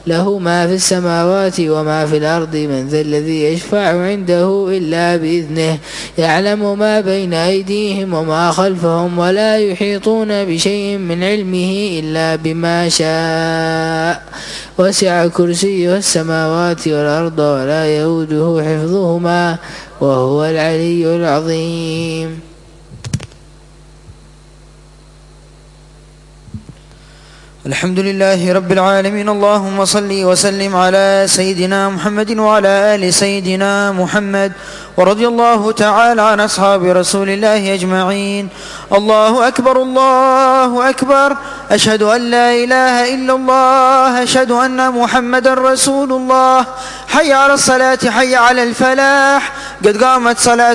له ما في السماوات وما في الأرض من ذا الذي يشفع عنده إلا بإذنه يعلم ما بين أيديهم وما خلفهم ولا يحيطون بشيء من علمه إلا بما شاء وسع كرسيه السماوات والأرض ولا يؤوده حفظهما وهو العلي العظيم. الحمد لله رب العالمين. اللهم صل وسلم على سيدنا محمد وعلى آل سيدنا محمد، ورضي الله تعالى عن أصحاب رسول الله أجمعين. الله أكبر الله أكبر، أشهد أن لا إله إلا الله، أشهد أن محمد رسول الله. حي على الصلاة حي على الفلاح، قد قامت صلاة